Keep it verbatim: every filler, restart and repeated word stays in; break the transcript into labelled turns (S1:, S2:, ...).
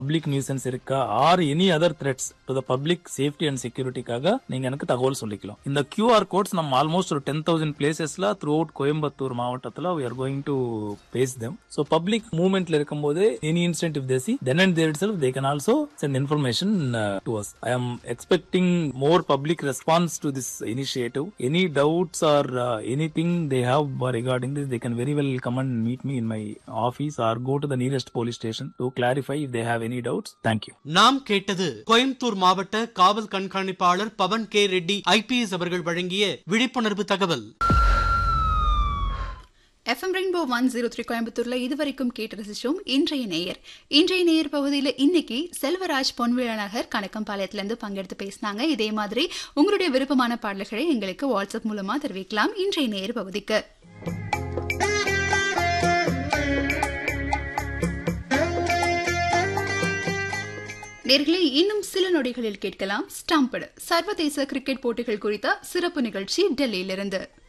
S1: Public nuisance இருக்கா or any other threads to the public safety and செக்யூரிட்டிக்காக நீங்க எனக்கு தகவல் சொல்லிக்கலாம். இந்த கியூஆர் கோட்ஸ் நம்ம ஆல்மோஸ்ட் ஒரு ten thousand பிளேசஸ்ல through out Coimbatore மாவட்டத்தில் we are going to paste them. So public மூவ்மெண்ட்ல இருக்கும்போது any instant if they see then and there itself they can also send information uh, to us. I am expecting more public response to this initiative. Any doubts or uh, anything they have regarding this, they can very well come and meet me in my office or go to the nearest police station to clarify if they have any doubts. Thank you.
S2: நாம் கேட்டது கோயம்புத்தூர் மாவட்ட காவல் கண்காணிப்பாளர் Pawan K Reddy IPS அவர்கள் வழங்கிய விழிப்புணர்வு தகவல்.
S3: FM rainbow one zero three கோயம்புத்தூர்ல இதுவரைக்கும் கேட்டு ரசிச்சோம் இன்றைய நேயர். இன்றைய நேயர் பகுதியில் இன்னைக்கு செல்வராஜ் பொன்விழா நகர் கணக்கம்பாளையத்துல இருந்து பங்கெடுத்து பேசினாங்க. இதே மாதிரி உங்களுடைய விருப்பமான பாடல்களை எங்களுக்கு வாட்ஸ்அப் மூலமா தெரிவிக்கலாம். இன்றைய நேயர் பகுதிக்கு நேர்களே, இன்னும் சில நொடிகளில் கேட்கலாம் ஸ்டாம்பட் சர்வதேச கிரிக்கெட் போட்டிகள் குறித்த சிறப்பு நிகழ்ச்சி டெல்லியிலிருந்து.